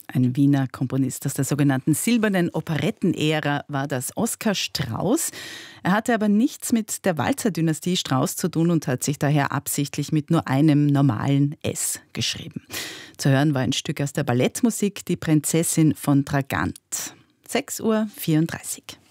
Ein Wiener Komponist aus der sogenannten silbernen Operettenära war das Oskar Strauß. Er hatte aber nichts mit der Walzer-Dynastie Strauß zu tun und hat sich daher absichtlich mit nur einem normalen S geschrieben. Zu hören war ein Stück aus der Ballettmusik, die Prinzessin von Dragant. 6:34 Uhr.